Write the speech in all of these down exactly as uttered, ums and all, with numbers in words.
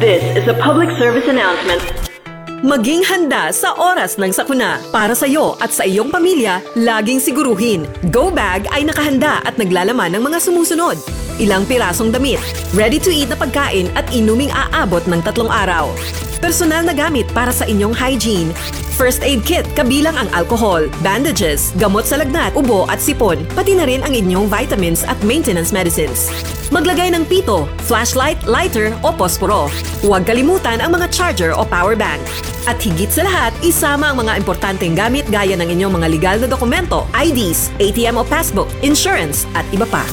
This is a public service announcement. Maging handa sa oras ng sakuna. Para sa iyo at sa iyong pamilya, laging siguruhin, Go Bag ay nakahanda at naglalaman ng mga sumusunod. Ilang pirasong damit, ready-to-eat na pagkain at inuming aabot ng tatlong araw. Personal na gamit para sa inyong hygiene. First aid kit kabilang ang alcohol, bandages, gamot sa lagnat, ubo at sipon, pati na rin ang inyong vitamins at maintenance medicines. Maglagay ng pito, flashlight, lighter o posporo. Huwag kalimutan ang mga charger o power bank. At higit sa lahat, isama ang mga importanteng gamit gaya ng inyong mga legal na dokumento, I Ds, A T M o passbook, insurance at iba pa.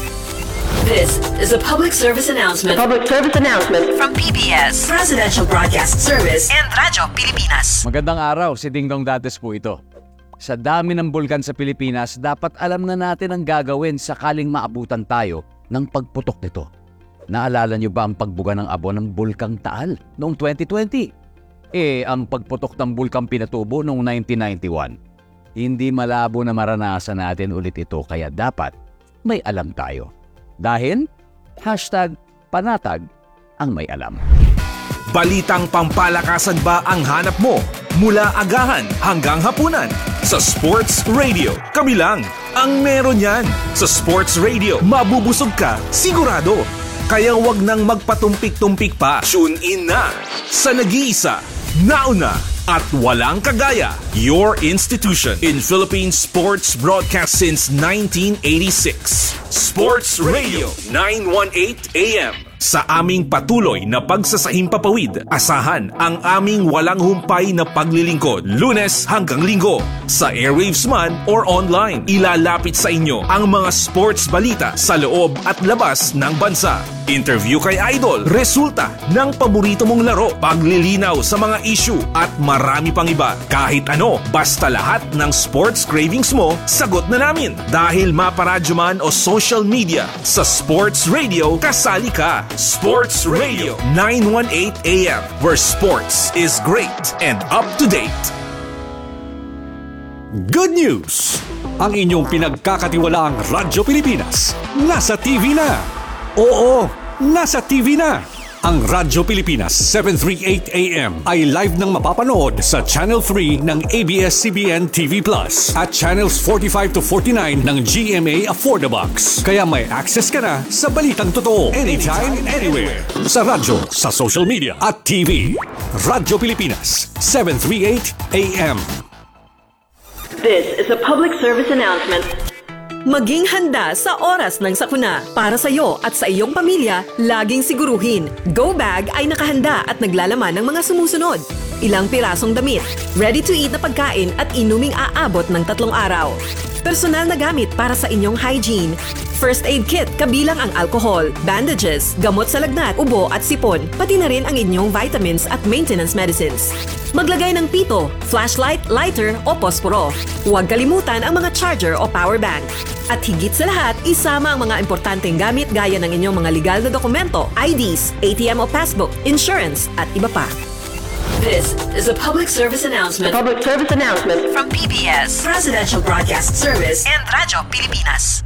This is a public service announcement. Public service announcement From P B S, Presidential Broadcast Service, and Radyo Pilipinas. Magandang araw, si Dingdong Dates po ito. Sa dami ng bulkan sa Pilipinas, dapat alam na natin ang gagawin sakaling maabutan tayo ng pagputok nito. Naalala niyo ba ang pagbuga ng abo ng Bulkang Taal noong twenty twenty? Eh, ang pagputok ng Bulkang Pinatubo noong nineteen ninety-one. Hindi malabo na maranasan natin ulit ito, kaya dapat may alam tayo. Dahil, hashtag panatag ang may alam. Balitang pampalakasan ba ang hanap mo? Mula agahan hanggang hapunan. Sa Sports Radio, kami lang ang meron yan. Sa Sports Radio, mabubusog ka, sigurado. Kaya wag nang magpatumpik-tumpik pa. Tune in na sa nag-iisa, nauna, at walang kagaya, your institution in Philippine sports broadcast since nineteen eighty-six. Sports Radio nine eighteen A M. Sa aming patuloy na pagsasahimpapawid, asahan ang aming walang humpay na paglilingkod, Lunes hanggang Linggo. Sa airwaves man or online, ilalapit sa inyo ang mga sports balita sa loob at labas ng bansa. Interview kay Idol, resulta ng paborito mong laro, paglilinaw sa mga issue at marami pang iba. Kahit ano, basta lahat ng sports cravings mo, sagot na namin. Dahil maparadyo man o social media, sa Sports Radio, kasali ka. Sports Radio nine eighteen A M, where sports is great and up to date. Good news! Ang inyong pinagkakatiwalaang Radyo Pilipinas nasa T V na. Oo, nasa T V na. Ang Radyo Pilipinas seven thirty-eight A M ay live nang mapapanood sa Channel three ng A B S C B N T V Plus at Channels forty-five to forty-nine ng G M A Affordabox. Kaya may access ka na sa balitang totoo anytime, anywhere. Sa radyo, sa social media at T V. Radyo Pilipinas seven thirty-eight A M. This is a public service announcement. Maging handa sa oras ng sakuna. Para sa iyo at sa iyong pamilya, laging siguruhin, Go Bag ay nakahanda at naglalaman ng mga sumusunod. Ilang pirasong damit, ready-to-eat na pagkain at inuming aabot ng tatlong araw. Personal na gamit para sa inyong hygiene. First aid kit kabilang ang alcohol, bandages, gamot sa lagnat, ubo at sipon, pati na rin ang inyong vitamins at maintenance medicines. Maglagay ng pito, flashlight, lighter o posporo. Huwag kalimutan ang mga charger o power bank. At higit sa lahat, isama ang mga importanteng gamit gaya ng inyong mga legal na dokumento, I Ds, A T M o passbook, insurance at iba pa. This is a public service announcement. Public service announcement From P B S, Presidential Broadcast Service, and Radyo Pilipinas.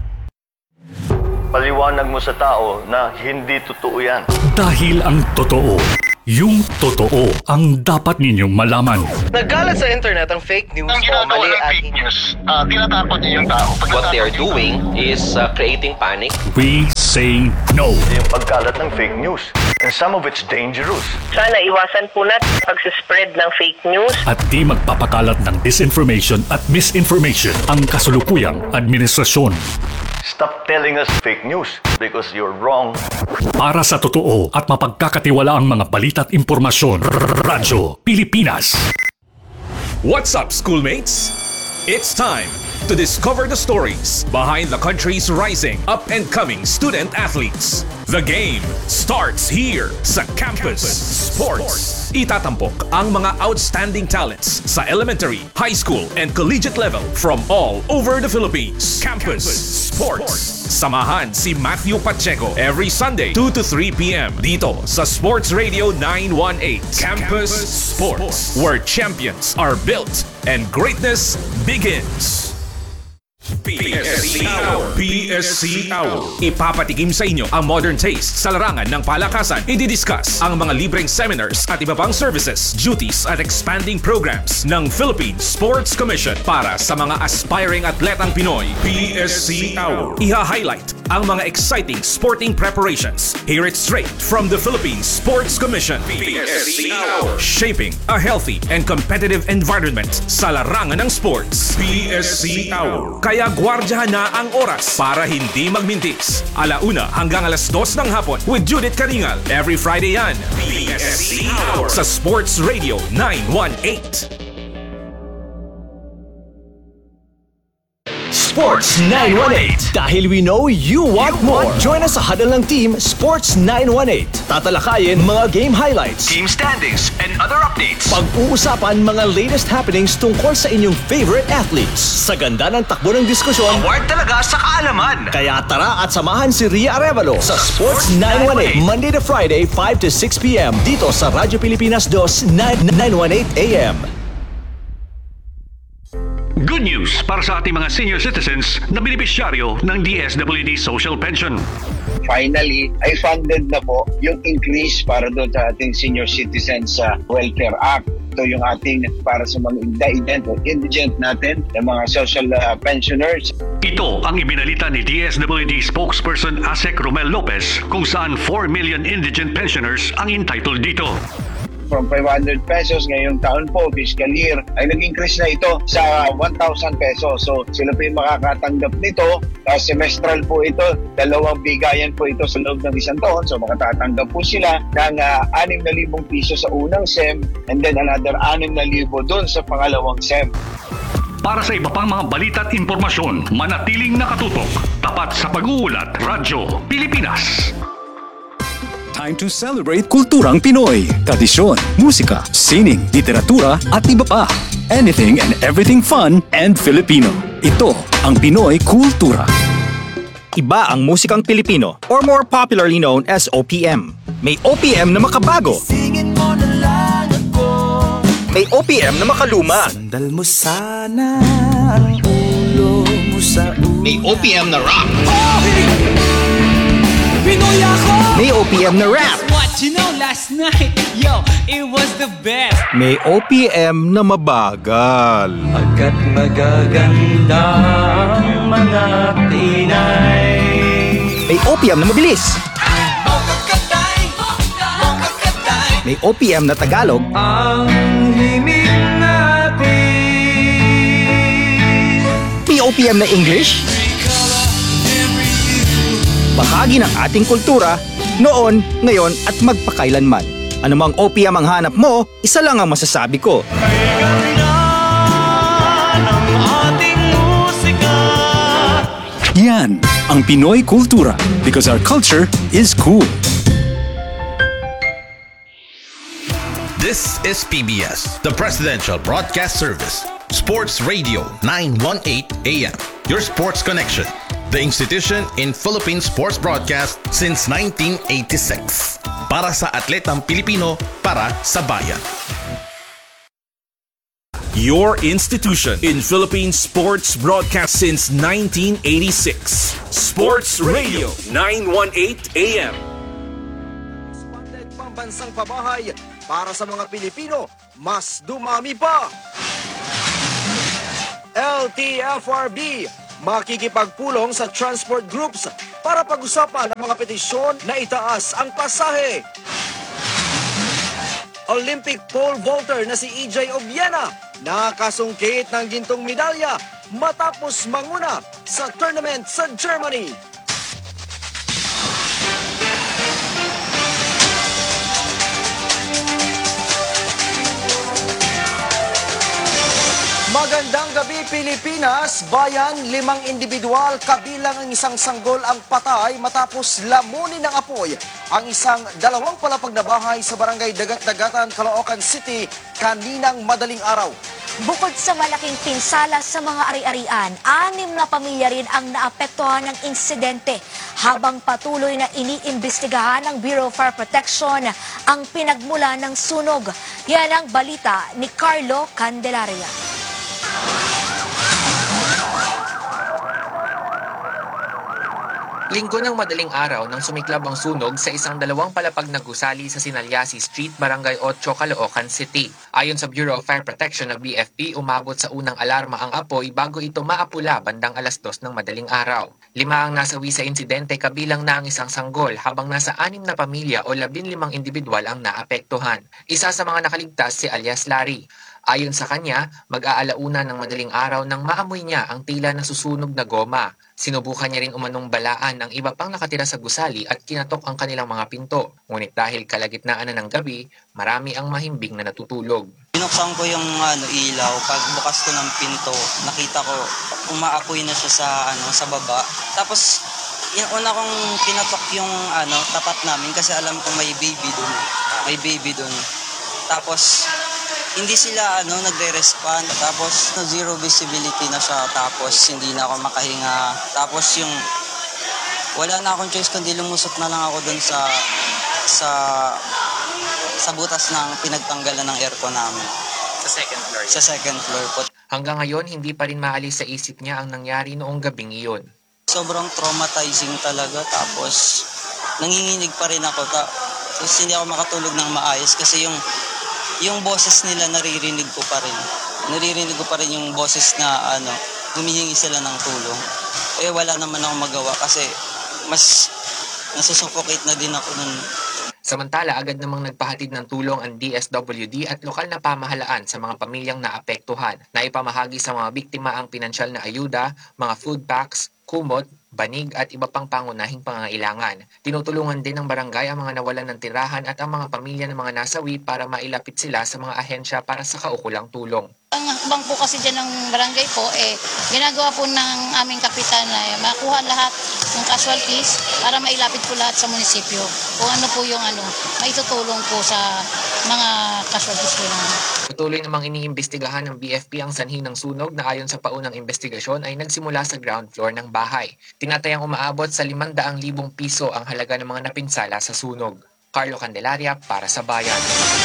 Paliwanag mo sa tao na hindi totoo yan. Dahil ang totoo, yung totoo ang dapat ninyong malaman. Nagkalat sa internet ang fake news Ang o ginagawa mali ng at fake news, uh, tinatakot niyo yung tao. Pag What they are doing is uh, creating panic. We say no. Yung pagkalat ng fake news. And some of it's dangerous. Sana iwasan po natin pagsispread ng fake news. At di magpapakalat ng disinformation at misinformation ang kasulukuyang administrasyon. Stop telling us fake news because you're wrong. Para sa totoo at mapagkakatiwalaang mga balita at impormasyon, Radyo Pilipinas. What's up, schoolmates? It's time to discover the stories behind the country's rising, up-and-coming student athletes. The game starts here sa Campus Sports. Itatampok ang mga outstanding talents sa elementary, high school, and collegiate level from all over the Philippines. Campus Sports. Samahan si Matthew Pacheco every Sunday, two to three p m dito sa Sports Radio nine eighteen. Campus Sports, where champions are built and greatness begins. P S C Hour. P S C Hour. Ipapatikim sa inyo ang modern taste sa larangan ng palakasan. I-discuss ang mga libreng seminars at iba pang services, duties at expanding programs ng Philippine Sports Commission para sa mga aspiring atletang Pinoy. P S C Hour. Iha-highlight ang mga exciting sporting preparations. Hear it straight from the Philippine Sports Commission. P S C Hour. Shaping a healthy and competitive environment sa larangan ng sports. P S C Hour. Kaya gwardyahan na ang oras para hindi magmintis. Alauna hanggang alas dos ng hapon with Judith Caringal. Every Friday yan. P S C Hour sa Sports Radio nine one eight. Sports nine one eight. Dahil we know you want more. Join us sa Huddle ng Team Sports nine one eight. Tatalakayin mga game highlights, team standings, and other updates. Pag-uusapan mga latest happenings tungkol sa inyong favorite athletes. Sa ganda ng takbo ng diskusyon, award talaga sa kaalaman. Kaya tara at samahan si Ria Arevalo sa Sports nine one eight. Monday to Friday, five to six p.m. dito sa Radyo Pilipinas two, nine one eight A M. Good news para sa ating mga senior citizens na benepisyaryo ng D S W D Social Pension. Finally, ay funded na po yung increase para doon sa ating Senior Citizens uh, Welfare Act. Ito yung ating para sa mga indigent o indigent natin, yung mga social uh, pensioners. Ito ang ibinalita ni D S W D spokesperson Asek Romel Lopez kung saan four million indigent pensioners ang entitled dito. From five hundred pesos ngayong taon po, fiscal year, ay nag-increase na ito sa one thousand pesos. So sila po yung makakatanggap nito. Uh, semestral po ito, dalawang bigayan po ito sa loob ng isang taon. So makatatanggap po sila ng uh, six thousand piso sa unang S E M and then another six thousand doon sa pangalawang S E M. Para sa iba pang mga balita at impormasyon, manatiling nakatutok. Tapat sa pag-uulat, Radyo Pilipinas. Time to celebrate kulturang Pinoy. Tradisyon, musika, sining, literatura at iba pa. Anything and everything fun and Filipino. Ito ang Pinoy Kultura. Iba ang musikang Pilipino or more popularly known as O P M. May O P M na makabago. May O P M na makaluma. Sandal mo sana ang ulo mo sa ulo. May O P M na rock. Pinoy ako! May O P M na rap. What you know last night, yo, it was the best. May O P M na mabagal. Agad magaganda ang mga Pinay. May O P M na mabilis. May O P M na Tagalog. Ang himig natin. May O P M na English. Bahagi ng ating kultura, noon, ngayon at magpakailanman. Anumang O P M ang hanap mo, isa lang ang masasabi ko. Kay ganda ng ating musika. Yan ang Pinoy Kultura because our culture is cool. This is P B S, the Presidential Broadcast Service. Sports Radio nine one eight A M. Your sports connection. The institution in Philippine sports broadcast since nineteen eighty-six. Para sa atletang Pilipino, para sa bayan. Your institution in Philippine sports broadcast since nineteen eighty-six. Sports Radio nine one eight A M. Spotlight pambansang pabahay para sa mga Pilipino, mas dumami pa. L T F R B makikipagpulong sa transport groups para pag-usapan ang mga petisyon na itaas ang pasahe. Olympic pole vaulter na si E J Obiena nakasungkit ng gintong medalya matapos manguna sa tournament sa Germany. Magandang gabi Pilipinas, bayan, limang individual kabilang ang isang sanggol ang patay matapos lamunin ng apoy ang isang dalawang palapag na bahay sa barangay Dagat-Dagatan, Caloocan City kaninang madaling araw. Bukod sa malaking pinsala sa mga ari-arian, anim na pamilya rin ang naapektuhan ng insidente habang patuloy na iniimbestigahan ng Bureau of Fire Protection ang pinagmula ng sunog. Yan ang balita ni Carlo Candelaria. Linggo ng madaling araw nang sumiklab ang sunog sa isang dalawang palapag na gusali sa Sinalyasi Street, Barangay eight, Caloocan City. Ayon sa Bureau of Fire Protection ng B F P, umabot sa unang alarma ang apoy bago ito maapula bandang alas dos ng madaling araw. Lima ang nasawi sa insidente kabilang na ang isang sanggol habang nasa anim na pamilya o labinlimang individual ang naapektuhan. Isa sa mga nakaligtas si alias Larry. Ayon sa kanya, mag-aalauna ng madaling araw nang maamoy niya ang tila nasusunog na goma. Sinubukan niya rin umanong balaan ng iba pang nakatira sa gusali at kinatok ang kanilang mga pinto. Ngunit dahil kalagitnaan na ng gabi, marami ang mahimbing na natutulog. Binuksan ko yung ano, ilaw. Pagbukas ko ng pinto, nakita ko umaapoy na siya sa, ano, sa baba. Tapos, yung una kong kinatok yung ano, tapat namin kasi alam ko may baby dun. May baby dun. Tapos, hindi sila ano nagre-respond, tapos no, zero visibility na siya, tapos hindi na ako makahinga, tapos yung wala na akong choice kundi lumusot na lang ako dun sa sa sa butas ng pinagtanggalan ng aircon namin. Sa second floor? Sa second floor po. Hanggang ngayon, hindi pa rin maalis sa isip niya ang nangyari noong gabing iyon. Sobrang traumatizing talaga, tapos nanginginig pa rin ako, tapos hindi ako makatulog ng maayos kasi yung yung boses nila naririnig ko pa rin. Naririnig ko pa rin yung boses na ano, humihingi sila ng tulong. Eh wala naman akong magawa kasi mas nasusuffocate na din ako nun. Samantala, agad namang nagpahatid ng tulong ang D S W D at lokal na pamahalaan sa mga pamilyang naapektuhan. Naipamahagi sa mga biktima ang pinansyal na ayuda, mga food packs, kumot, banig at iba pang pangunahing pangangailangan. Tinutulungan din ng barangay ang mga nawalan ng tirahan at ang mga pamilya ng mga nasawi para mailapit sila sa mga ahensya para sa kaukulang tulong. Ang hakbang po kasi dyan ng barangay po, eh, ginagawa po ng aming kapitan na eh, makuha lahat ng casualties para mailapit po lahat sa munisipyo. Kung ano po yung ano, maitutulong po sa mga casualties po namin. Patuloy namang iniimbestigahan ng B F P ang sanhi ng sunog na ayon sa paunang investigasyon ay nagsimula sa ground floor ng bahay. Tinatayang umaabot sa limang daang libong piso ang halaga ng mga napinsala sa sunog. Carlo Candelaria para sa Bayan.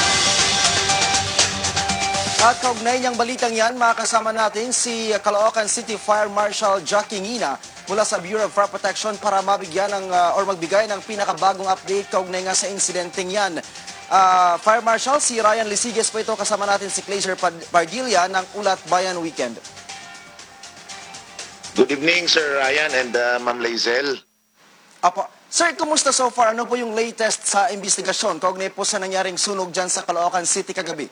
At kaugnay niyang balitang yan, makakasama natin si Caloocan City Fire Marshal Jackie Ngina mula sa Bureau of Fire Protection para mabigyan ng, uh, or magbigay ng pinakabagong update kaugnay nga sa insidenteng yan. Uh, Fire Marshal, si Ryan Lisiges po ito, kasama natin si Clazer Pardilla ng Ulat Bayan Weekend. Good evening, Sir Ryan and uh, Ma'am Laizel. Apo. Sir, kumusta so far? Ano po yung latest sa investigasyon kaugnay po sa nangyaring sunog dyan sa Caloocan City kagabi?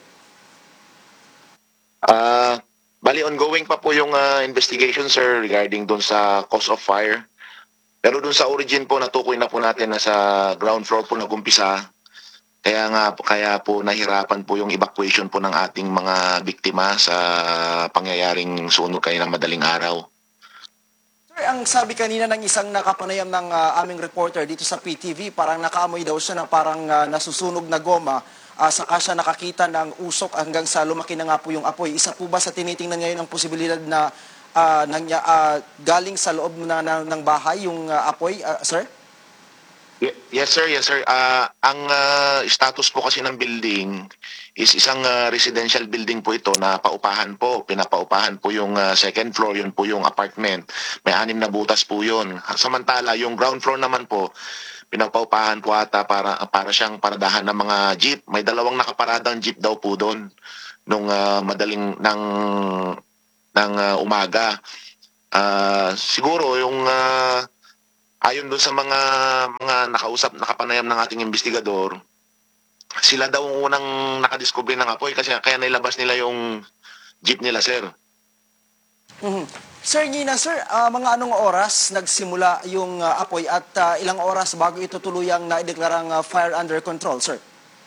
Uh, bali, ongoing pa po yung uh, investigation, sir, regarding dun sa cause of fire. Pero dun sa origin po, natukoy na po natin na sa ground floor po nag-umpisa. Kaya nga, kaya po nahirapan po yung evacuation po ng ating mga biktima sa pangyayaring sunog kayo ng madaling araw. Sir, ang sabi kanina ng isang nakapanayam ng uh, aming reporter dito sa P T V, parang nakaamoy daw siya na parang uh, nasusunog na goma. Uh, saka siya nakakita ng usok hanggang sa lumaki na nga po yung apoy. Isa po ba sa tinitingnan ngayon ang posibilidad na uh, nang, uh, galing sa loob na, na, ng bahay yung uh, apoy, uh, sir? Yes, sir. Yes, sir. Uh, ang uh, status po kasi ng building is isang uh, residential building po ito na paupahan po. Pinapaupahan po yung uh, second floor. Yun po yung apartment. May anim na butas po yun. Samantala, yung ground floor naman po, pinapaupahan po ata para, para siyang paradahan ng mga jeep. May dalawang nakaparadang jeep daw po doon nung uh, madaling ng, ng uh, umaga. Uh, siguro yung uh, ayon doon sa mga mga nakausap, nakapanayam ng ating investigador, sila daw ang unang nakadiscover ng apoy kasi kaya nilabas nila yung jeep nila, sir. Mm-hmm. Sir Ngina, sir, uh, mga anong oras nagsimula yung uh, apoy at uh, ilang oras bago ito tuluyang naideklarang uh, fire under control, sir?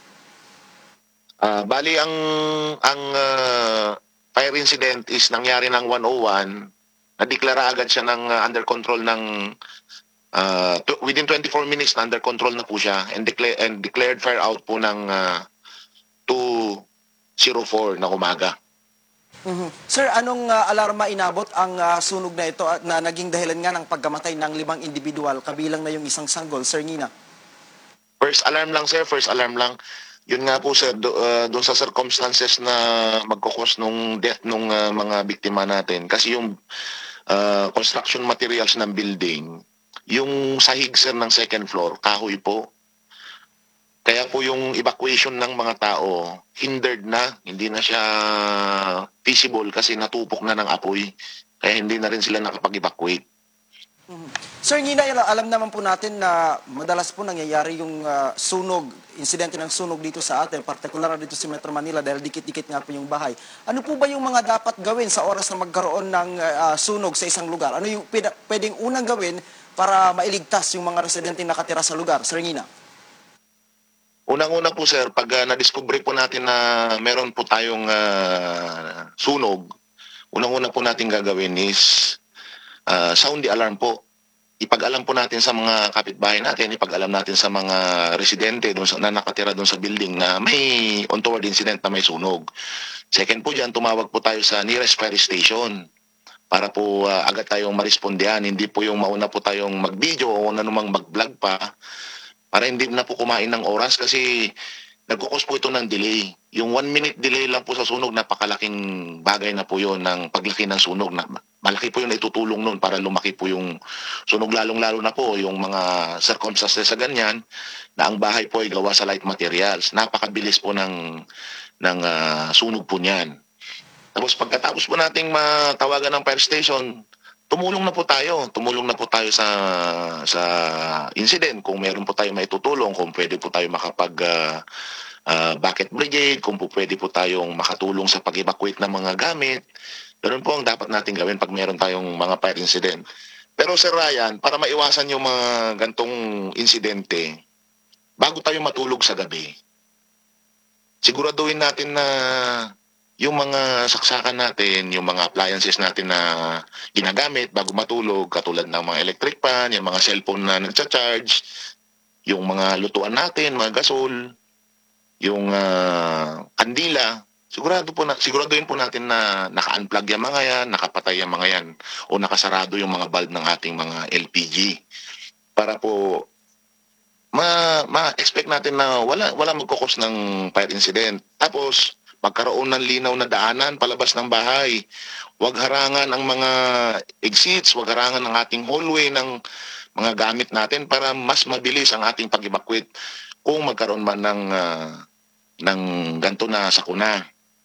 Uh, bali, ang ang uh, fire incident is nangyari ng one oh one. Nadeklara agad siya ng uh, under control ng uh, within twenty-four minutes na under control na po siya and, declare, and declared fire out po ng uh, two oh four na umaga. Mm-hmm. Sir, anong uh, alarma inabot ang uh, sunog na ito at na naging dahilan nga ng pagkamatay ng limang individual, kabilang na yung isang sanggol, Sir Ngina? First alarm lang, sir. First alarm lang. Yun nga po, sir, do, uh, doon sa circumstances na magkukos nung death nung uh, mga biktima natin. Kasi yung uh, construction materials ng building, Yung sahig sir ng second floor, kahoy po. Kaya po yung evacuation ng mga tao, hindered na, hindi na siya feasible kasi natupok na ng apoy. Kaya hindi na rin sila nakapag-evacuate. Sir Nina, alam naman po natin na madalas po nangyayari yung uh, sunog, insidente ng sunog dito sa atin, partikular dito sa Metro Manila dahil dikit-dikit nga po yung bahay. Ano po ba yung mga dapat gawin sa oras na magkaroon ng uh, sunog sa isang lugar? Ano yung pwedeng unang gawin para mailigtas yung mga residente nakatira sa lugar? Sir Nina. Unang-una po sir, pag uh, na-discover po natin na meron po tayong uh, sunog, unang-una po natin gagawin is uh, sound the alarm po. Ipag-alam po natin sa mga kapitbahay natin, ipag-alam natin sa mga residente doon sa, na nakatira doon sa building na may untoward incident na may sunog. Second po dyan, tumawag po tayo sa nearest fire station para po uh, agad tayong marespondihan. Hindi po yung mauna po tayong mag-video o namang mag-vlog pa para hindi na po kumain ng oras kasi nagkukos po ito ng delay. Yung one minute delay lang po sa sunog, napakalaking bagay na po yun ng paglaki ng sunog. Na, malaki po yun na itutulong nun para lumaki po yung sunog, lalong-lalo na po yung mga circumstances sa ganyan na ang bahay po ay gawa sa light materials. Napakabilis po ng, ng uh, sunog po niyan. Tapos pagkatapos po nating matawagan ng fire station, tumulong na po tayo. Tumulong na po tayo sa sa incident. Kung meron po tayo maitutulong, kung pwede po tayo makapag uh, uh, bucket brigade, kung po pwede po tayong makatulong sa pag-evacuate ng mga gamit. Ganun po ang dapat natin gawin pag meron tayong mga fire incident. Pero Sir Ryan, para maiwasan yung mga gantong insidente, bago tayo matulog sa gabi, siguraduhin natin na yung mga saksakan natin, yung mga appliances natin na ginagamit bago matulog, katulad ng mga electric fan, yung mga cellphone na nagcha-charge, yung mga lutuan natin, mga gasol, yung uh, kandila, sigurado po na, siguraduhin po natin na naka-unplug yung mga yan, nakapatay yung mga yan, o nakasarado yung mga bulb ng ating mga L P G. Para po ma ma-expect natin na wala wala magkukos ng fire incident. Tapos magkaroon ng linaw na daanan palabas ng bahay. Huwag harangan ang mga exits, huwag harangan ang ating hallway ng mga gamit natin para mas mabilis ang ating pag-evacuate kung magkaroon man ng uh, ng ganito na sakuna.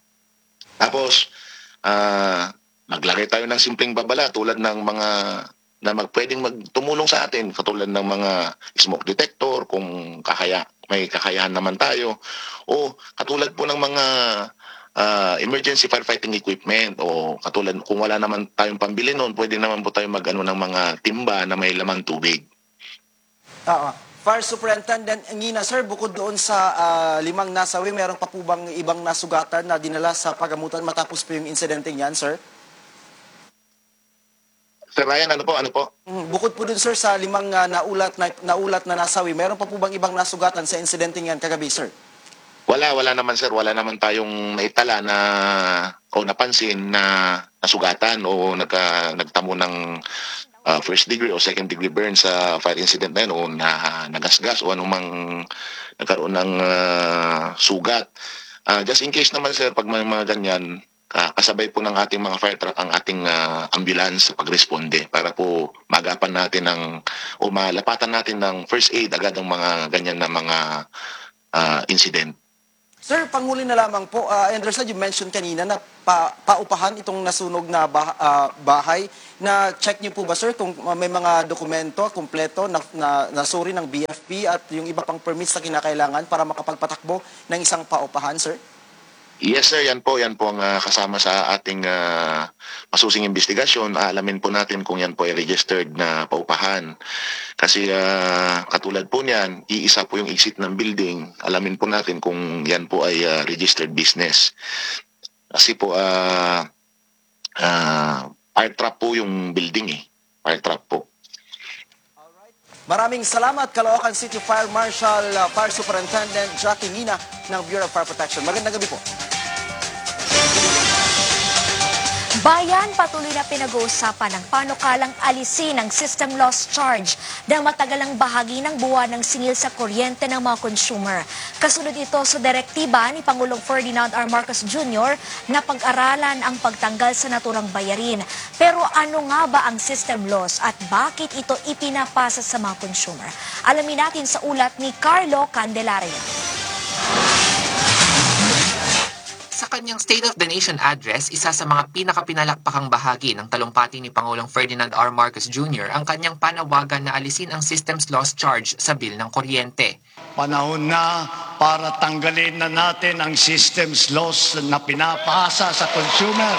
Tapos uh, maglagay tayo ng simpleng babala tulad ng mga na magpwedeng magtumulong sa atin, katulad ng mga smoke detector kung kakaya, may kakayahan naman tayo, o katulad po ng mga uh, emergency firefighting equipment, o katulad kung wala naman tayong pambili noon, pwede naman po tayo mag-ano ng mga timba na may laman tubig. Oo. Fire Superintendent Nina, sir, bukod doon sa uh, limang nasawi, meron pa po bang ibang nasugatan na dinala sa pagamutan matapos po yung insidente niyan, sir? Sir Ryan, ano po, ano po? Mm, bukod po dun sir sa limang uh, naulat, na, naulat na nasawi, meron pa po bang ibang nasugatan sa insidente yan kagabi, sir? Wala, wala naman sir. Wala naman tayong naitala na o napansin na nasugatan o nagka, nagtamo ng uh, first degree o second degree burn sa fire incident na yun o na, nagasgas o anumang nagkaroon ng uh, sugat. Uh, just in case naman sir, pag may mga ganyan, kasabay po ng ating mga fire truck ang ating uh, ambulance sa pagresponde para po magapan natin ng o malapatan natin ng first aid agad ang mga ganyan na mga uh, incident. Sir, panghuli na lamang po, uh, I understand you mentioned kanina na pa, paupahan itong nasunog na bah, uh, bahay. Na check niyo po ba sir kung may mga dokumento kompleto na, na nasuri ng B F P at yung iba pang permits na kinakailangan para makapagpatakbo ng isang paupahan, sir? Yes sir, yan po, yan po ang uh, kasama sa ating uh, masusing investigasyon. Aalamin po natin kung yan po ay registered na paupahan. Kasi uh, katulad po niyan, iisa po yung exit ng building. Alamin po natin kung yan po ay uh, registered business. Kasi po, uh, uh, fire trap po yung building eh. Fire trap po. Maraming salamat, Caloocan City Fire Marshal, uh, Fire Superintendent Jackie Nina ng Bureau of Fire Protection. Magandang gabi po. Bayan, patuloy na pinag-uusapan ng panukalang alisin ang system loss charge ng matagalang bahagi ng buwan ng singil sa kuryente ng mga consumer. Kasunod ito sa direktiba ni Pangulong Ferdinand R. Marcos Junior na pag-aralan ang pagtanggal sa naturang bayarin. Pero ano nga ba ang system loss at bakit ito ipinapasa sa mga consumer? Alamin natin sa ulat ni Carlo Candelaria. Sa kanyang State of the Nation address, isa sa mga pinakapinalakpakang bahagi ng talumpati ni Pangulong Ferdinand R. Marcos Junior ang kanyang panawagan na alisin ang systems loss charge sa bill ng kuryente. Panahon na para tanggalin na natin ang systems loss na pinapasa sa consumer.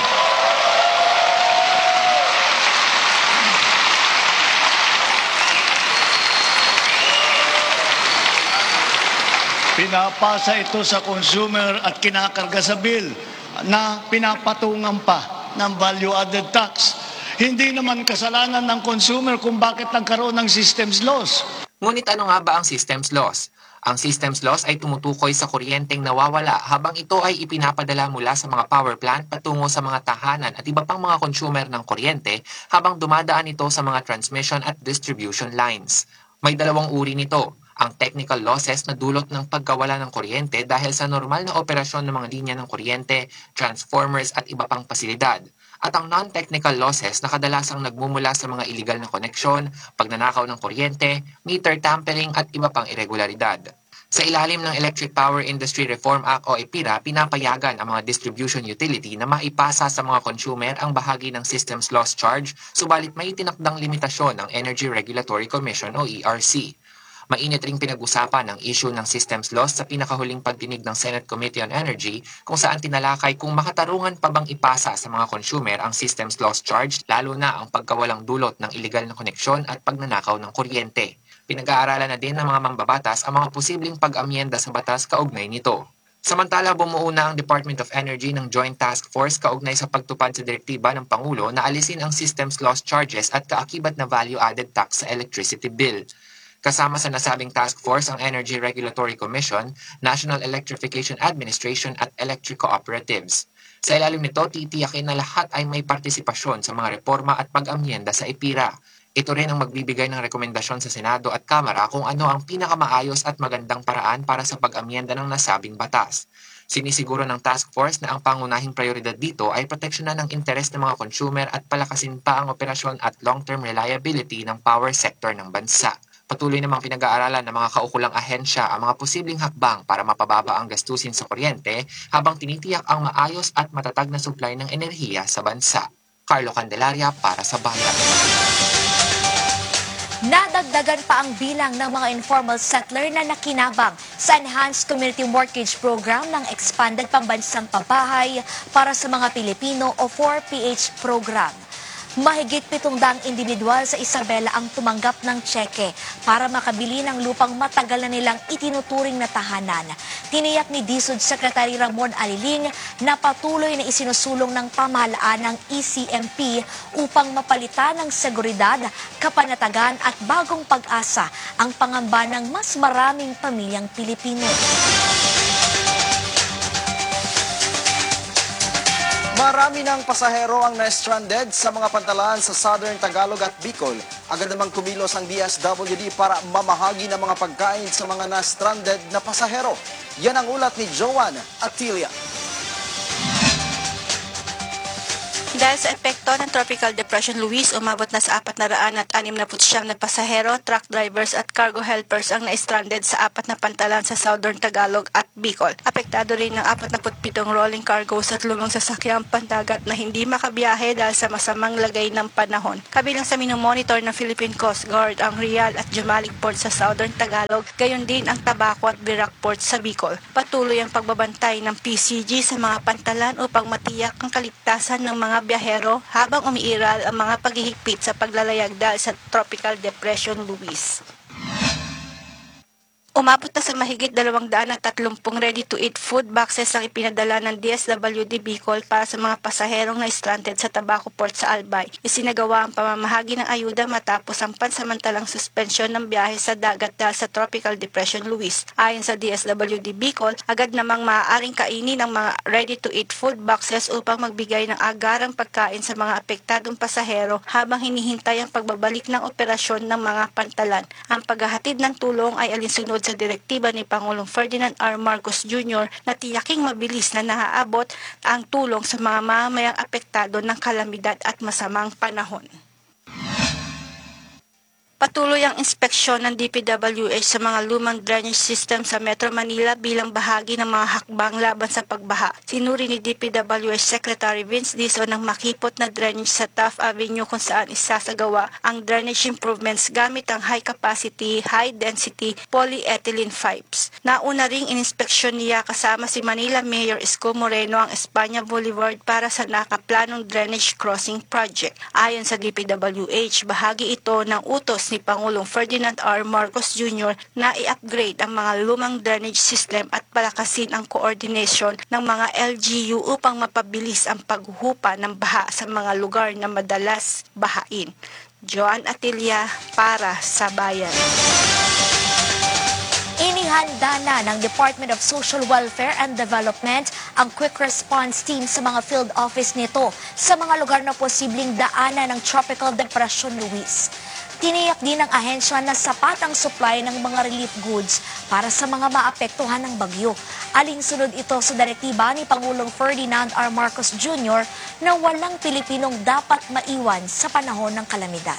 Pinapasa ito sa consumer at kinakarga sa bill na pinapatungan pa ng value-added tax. Hindi naman kasalanan ng consumer kung bakit nagkaroon ng systems loss. Ngunit ano nga ba ang systems loss? Ang systems loss ay tumutukoy sa kuryenteng nawawala habang ito ay ipinapadala mula sa mga power plant patungo sa mga tahanan at iba pang mga consumer ng kuryente habang dumadaan ito sa mga transmission at distribution lines. May dalawang uri nito. Ang technical losses na dulot ng pagkawala ng kuryente dahil sa normal na operasyon ng mga linya ng kuryente, transformers at iba pang pasilidad. At ang non-technical losses na kadalasang nagmumula sa mga illegal na koneksyon, pagnanakaw ng kuryente, meter tampering at iba pang irregularidad. Sa ilalim ng Electric Power Industry Reform Act o E P I R A, pinapayagan ang mga distribution utility na maipasa sa mga consumer ang bahagi ng systems loss charge, subalit may tinakdang limitasyon ng Energy Regulatory Commission o E R C. Mainit ring pinag-usapan ang issue ng systems loss sa pinakahuling pagdinig ng Senate Committee on Energy kung saan tinalakay kung makatarungan pa bang ipasa sa mga consumer ang systems loss charge lalo na ang pagkawalang dulot ng illegal na koneksyon at pagnanakaw ng kuryente. Pinag-aaralan na din ng mga mambabatas ang mga posibleng pag-amyenda sa batas kaugnay nito. Samantala, bumuo na ang Department of Energy ng Joint Task Force kaugnay sa pagtupad sa direktiba ng Pangulo na alisin ang systems loss charges at kaakibat na value-added tax sa electricity bill. Kasama sa nasabing task force ang Energy Regulatory Commission, National Electrification Administration at electric cooperatives. Sa ilalim nito, titiyakin na lahat ay may partisipasyon sa mga reforma at pag-amyenda sa E P I R A. Ito rin ang magbibigay ng rekomendasyon sa Senado at Kamara kung ano ang pinakamaayos at magandang paraan para sa pag-amyenda ng nasabing batas. Sinisiguro ng task force na ang pangunahing prioridad dito ay proteksyonan ng interes ng mga consumer at palakasin pa ang operasyon at long-term reliability ng power sector ng bansa. Patuloy namang pinag-aaralan ng mga kaukulang ahensya ang mga posibleng hakbang para mapababa ang gastusin sa kuryente habang tinitiyak ang maayos at matatag na supply ng enerhiya sa bansa. Carlo Candelaria para sa Bayan. Nadagdagan pa ang bilang ng mga informal settler na nakinabang sa Enhanced Community Mortgage Program ng Expanded Pambansang Pabahay para sa mga Pilipino o four P H program. Mahigit pitong daang individual sa Isabela ang tumanggap ng tseke para makabili ng lupang matagal na nilang itinuturing na tahanan. Tiniyak ni D S U D Secretary Ramon Aliling na patuloy na isinusulong ng pamahalaan ng E C M P upang mapalitan ng seguridad, kapanatagan at bagong pag-asa ang pangamba ng mas maraming pamilyang Pilipino. Marami ng pasahero ang na-stranded sa mga pantalan sa Southern Tagalog at Bicol. Agad namang kumilos ang D S W D para mamahagi ng mga pagkain sa mga na-stranded na pasahero. Yan ang ulat ni Joan Atilia. Dahil sa epekto ng Tropical Depression Luis, umabot na sa apat na raan at anim na putsyam na pasahero, truck drivers at cargo helpers ang na-stranded sa apat na pantalan sa Southern Tagalog at Bicol. Apektado rin ng apat na pitong rolling cargos at lumang sasakyang pandagat na hindi makabiyahe dahil sa masamang lagay ng panahon. Kabilang sa minomonitor ng Philippine Coast Guard ang Real at Jumalig Port sa Southern Tagalog, gayon din ang Tabaco at Virac Port sa Bicol. Patuloy ang pagbabantay ng P C G sa mga pantalan upang matiyak ang kaligtasan ng mga biyahero habang umiiral ang mga paghihigpit sa paglalayag dahil sa Tropical Depression Luis. Umabot na sa mahigit dalawang daan at tatlumpung ready-to-eat food boxes ang ipinadala ng D S W D Bicol para sa mga pasaherong na stranded sa Tabaco Port sa Albay. Isinagawa ang pamamahagi ng ayuda matapos ang pansamantalang suspensyon ng biyahe sa dagat dahil sa Tropical Depression Luis. Ayon sa D S W D Bicol, agad namang maaaring kainin ang mga ready-to-eat food boxes upang magbigay ng agarang pagkain sa mga apektadong pasahero habang hinihintay ang pagbabalik ng operasyon ng mga pantalan. Ang paghahatid ng tulong ay alinsunod sa direktiba ni Pangulong Ferdinand R. Marcos Junior na tiyaking mabilis na naaabot ang tulong sa mga mamamayang apektado ng kalamidad at masamang panahon. Patuloy ang inspeksyon ng D P W H sa mga lumang drainage system sa Metro Manila bilang bahagi ng mga hakbang laban sa pagbaha. Sinuri ni D P W H Secretary Vince Dizon ng makipot na drainage sa Taft Avenue kung saan isasagawa ang drainage improvements gamit ang high-capacity, high-density polyethylene pipes. Nauna ring ininspeksyon niya kasama si Manila Mayor Isko Moreno ang Espanya Boulevard para sa nakaplanong drainage crossing project. Ayon sa D P W H, bahagi ito ng utos ni Pangulong Ferdinand R. Marcos Junior na i-upgrade ang mga lumang drainage system at palakasin ang coordination ng mga L G U upang mapabilis ang paghuhupa ng baha sa mga lugar na madalas bahain. Joan Atilia para sa Bayan. Inihanda na ng Department of Social Welfare and Development ang quick response team sa mga field office nito sa mga lugar na posibleng daanan ng Tropical Depression Luis. Tiniyak din ng ahensya na sapat ang supply ng mga relief goods para sa mga maapektuhan ng bagyo. Alinsunod ito sa direktiba ni Pangulong Ferdinand R. Marcos Junior na walang Pilipinong dapat maiwan sa panahon ng kalamidad.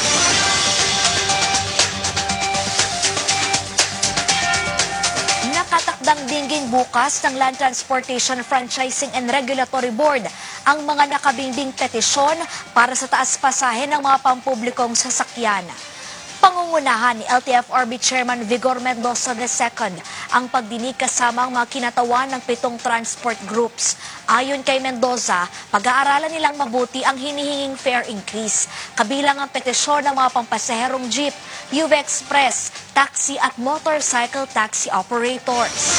Nakatakdang dinggin bukas ng Land Transportation Franchising and Regulatory Board ang mga nakabingbing petisyon para sa taas pasahe ng mga pampublikong sasakyan. Pangungunahan ni L T F R B Chairman Vigor Mendoza the second ang pagdinig kasama ang mga kinatawan ng pitong transport groups. Ayon kay Mendoza, pag-aaralan nilang mabuti ang hinihinging fare increase, kabilang ang petisyon ng mga pampasaherong jeep, U V Express, taxi at motorcycle taxi operators.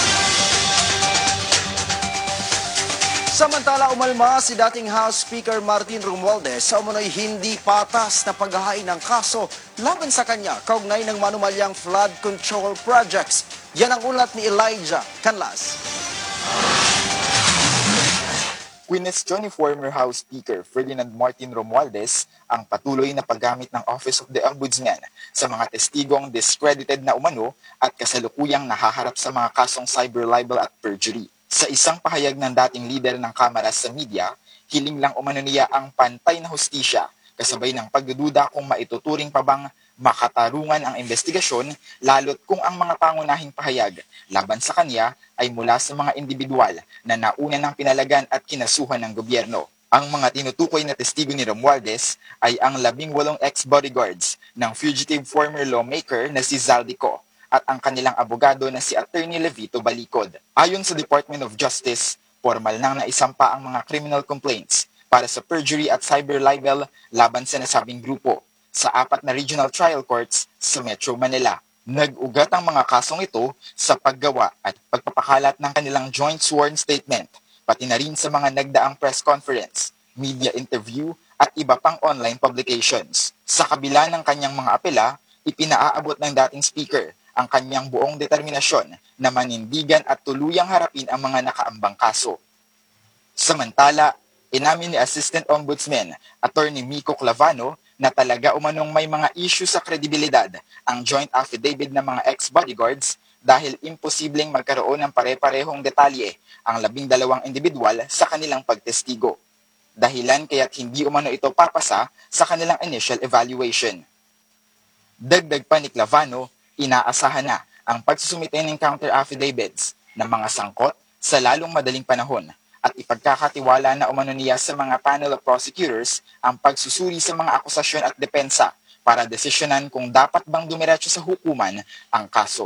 Samantala, umalma si dating House Speaker Martin Romualdez sa umunoy hindi patas na paghahain ng kaso laban sa kanya kaugnay ng manumalyang flood control projects. Yan ang ulat ni Elijah Canlas. Quinestyon ni former House Speaker Ferdinand Martin Romualdez ang patuloy na paggamit ng Office of the Ombudsman sa mga testigong discredited na umano at kasalukuyang nahaharap sa mga kasong cyber libel at perjury. Sa isang pahayag ng dating leader ng Kamara sa media, hiling lang umano niya ang pantay na hustisya kasabay ng pagdududa kung maituturing pa bang makatarungan ang investigasyon lalo't kung ang mga pangunahing pahayag laban sa kanya ay mula sa mga individual na nauna ng pinalagan at kinasuhan ng gobyerno. Ang mga tinutukoy na testigo ni Romualdez ay ang labing walong ex-bodyguards ng fugitive former lawmaker na si Zaldico at ang kanilang abogado na si Attorney Levito Balicod. Ayon sa Department of Justice, formal nang naisampa ang mga criminal complaints para sa perjury at cyber libel laban sa nasabing grupo sa apat na regional trial courts sa Metro Manila. Nag-ugat ang mga kasong ito sa paggawa at pagpapakalat ng kanilang joint sworn statement, pati na rin sa mga nagdaang press conference, media interview at iba pang online publications. Sa kabila ng kanyang mga apela, ipinaaabot ng dating speaker ang kanyang buong determinasyon na manindigan at tuluyang harapin ang mga nakaambang kaso. Samantala, inamin ni Assistant Ombudsman Attorney Miko Clavano na talaga umanong may mga issue sa kredibilidad ang joint affidavit ng mga ex-bodyguards dahil imposibleng magkaroon ng pare-parehong detalye ang labing dalawang individual sa kanilang pagtestigo. Dahilan kaya't hindi umano ito papasa sa kanilang initial evaluation. Dagdag pa ni Clavano, inaasahan na ang pagsusumite ng counter affidavits ng mga sangkot sa lalong madaling panahon at ipagkakatiwala na umano niya sa mga panel of prosecutors ang pagsusuri sa mga akusasyon at depensa para desisyonan kung dapat bang dumiretso sa hukuman ang kaso.